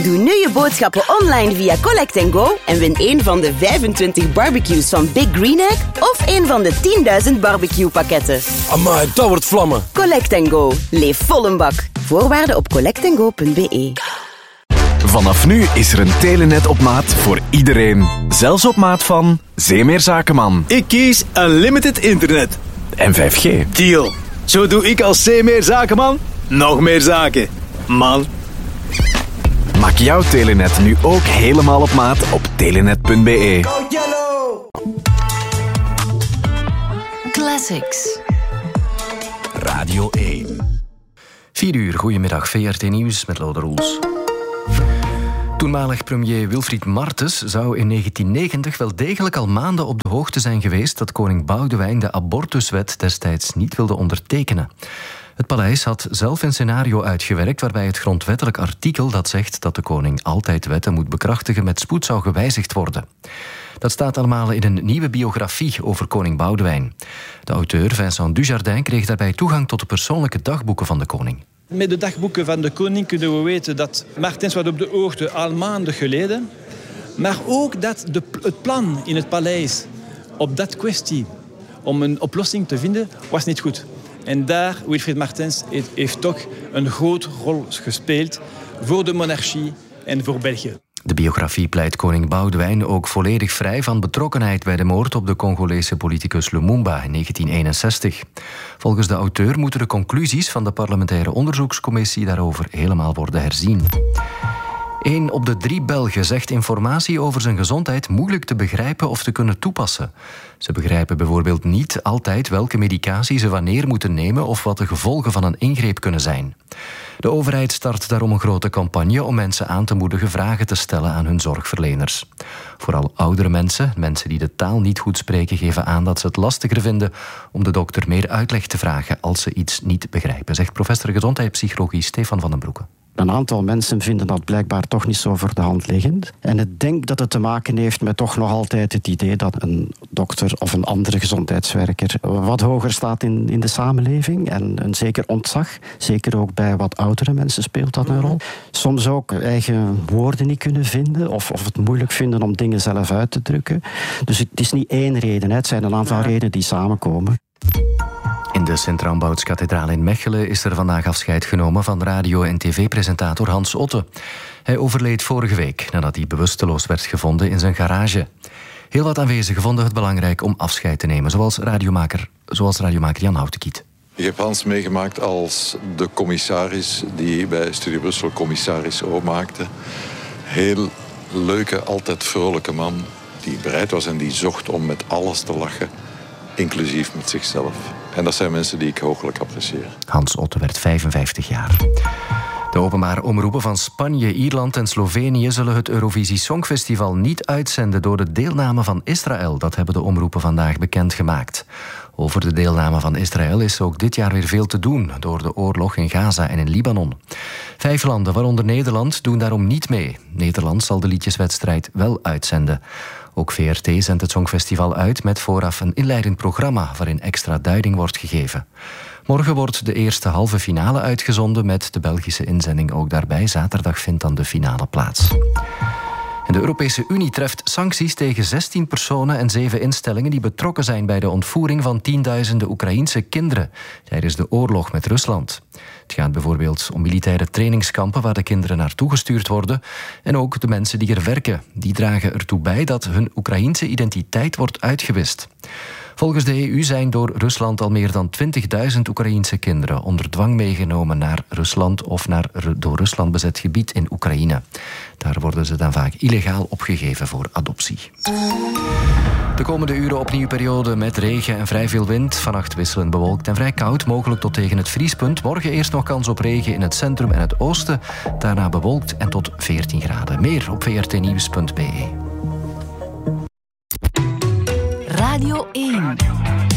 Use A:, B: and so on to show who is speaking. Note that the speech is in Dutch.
A: Doe nu je boodschappen online via Collect & Go en win een van de 25 barbecues van Big Green Egg of een van de 10.000 barbecue-pakketten.
B: Amai, dat wordt vlammen.
A: Collect & Go. Leef vol een bak. Voorwaarden op collectandgo.be.
C: Vanaf nu is er een Telenet op maat voor iedereen. Zelfs op maat van Zeemeer Zakenman.
D: Ik kies Unlimited Internet.
C: En 5G.
D: Deal. Zo doe ik als Zeemeer Zakenman nog meer zaken. Man.
C: Maak jouw Telenet nu ook helemaal op maat op telenet.be.
E: Classics.
C: Radio 1.
F: 4 uur, goedemiddag, VRT Nieuws met Lode Roels. Toenmalig premier Wilfried Martens zou in 1990 wel degelijk al maanden op de hoogte zijn geweest dat koning Boudewijn de abortuswet destijds niet wilde ondertekenen. Het paleis had zelf een scenario uitgewerkt waarbij het grondwettelijk artikel dat zegt dat de koning altijd wetten moet bekrachtigen met spoed zou gewijzigd worden. Dat staat allemaal in een nieuwe biografie over koning Boudewijn. De auteur Vincent Dujardin kreeg daarbij toegang tot de persoonlijke dagboeken van de koning.
G: Met de dagboeken van de koning kunnen we weten dat Martens was op de hoogte al maanden geleden. Maar ook dat het plan in het paleis op dat kwestie om een oplossing te vinden was niet goed. En daar Wilfried Martens heeft toch een grote rol gespeeld voor de monarchie en voor België.
F: De biografie pleit koning Boudewijn ook volledig vrij van betrokkenheid bij de moord op de Congolese politicus Lumumba in 1961. Volgens de auteur moeten de conclusies van de parlementaire onderzoekscommissie daarover helemaal worden herzien. 1 op de 3 Belgen zegt informatie over zijn gezondheid moeilijk te begrijpen of te kunnen toepassen. Ze begrijpen bijvoorbeeld niet altijd welke medicatie ze wanneer moeten nemen of wat de gevolgen van een ingreep kunnen zijn. De overheid start daarom een grote campagne om mensen aan te moedigen vragen te stellen aan hun zorgverleners. Vooral oudere mensen, mensen die de taal niet goed spreken, geven aan dat ze het lastiger vinden om de dokter meer uitleg te vragen als ze iets niet begrijpen, zegt professor gezondheidspsychologie Stefan van den Broeke.
H: Een aantal mensen vinden dat blijkbaar toch niet zo voor de hand liggend. En ik denk dat het te maken heeft met toch nog altijd het idee dat een dokter of een andere gezondheidswerker wat hoger staat in de samenleving. En een zeker ontzag, zeker ook bij wat oudere mensen speelt dat een rol. Soms ook eigen woorden niet kunnen vinden of het moeilijk vinden om dingen zelf uit te drukken. Dus het is niet één reden, het zijn een aantal redenen die samenkomen.
F: In de Sint-Rambouts-kathedraal in Mechelen is er vandaag afscheid genomen van radio- en tv-presentator Hans Otte. Hij overleed vorige week nadat hij bewusteloos werd gevonden in zijn garage. Heel wat aanwezigen vonden het belangrijk om afscheid te nemen, zoals radiomaker Jan Houtekiet.
I: Ik heb Hans meegemaakt als de commissaris die bij Studio Brussel commissaris O maakte. Heel leuke, altijd vrolijke man die bereid was en die zocht om met alles te lachen, inclusief met zichzelf. En dat zijn mensen die ik hooglijk apprecieer.
F: Hans Otte werd 55 jaar. De openbare omroepen van Spanje, Ierland en Slovenië zullen het Eurovisie Songfestival niet uitzenden door de deelname van Israël. Dat hebben de omroepen vandaag bekendgemaakt. Over de deelname van Israël is ook dit jaar weer veel te doen door de oorlog in Gaza en in Libanon. 5 landen, waaronder Nederland, doen daarom niet mee. Nederland zal de liedjeswedstrijd wel uitzenden. Ook VRT zendt het Songfestival uit met vooraf een inleidend programma waarin extra duiding wordt gegeven. Morgen wordt de eerste halve finale uitgezonden met de Belgische inzending ook daarbij. Zaterdag vindt dan de finale plaats. En de Europese Unie treft sancties tegen 16 personen en 7 instellingen die betrokken zijn bij de ontvoering van tienduizenden Oekraïense kinderen tijdens de oorlog met Rusland. Het gaat bijvoorbeeld om militaire trainingskampen waar de kinderen naartoe gestuurd worden en ook de mensen die er werken. Die dragen ertoe bij dat hun Oekraïense identiteit wordt uitgewist. Volgens de EU zijn door Rusland al meer dan 20.000 Oekraïense kinderen onder dwang meegenomen naar Rusland of naar door Rusland bezet gebied in Oekraïne. Daar worden ze dan vaak illegaal opgegeven voor adoptie. De komende uren opnieuw periode met regen en vrij veel wind. Vannacht wisselend bewolkt en vrij koud, mogelijk tot tegen het vriespunt. Morgen eerst nog kans op regen in het centrum en het oosten. Daarna bewolkt en tot 14 graden. Meer op vrtnieuws.be.
E: Radio 1.